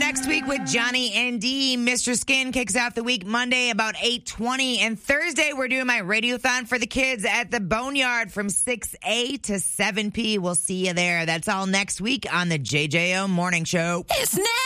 next week with Johnny and D. Mr. Skin kicks off the week Monday about 8:20. And Thursday, we're doing my radiothon for the kids at the Boneyard from 6A to 7P. We'll see you there. That's all next week on the JJO Morning Show. It's now.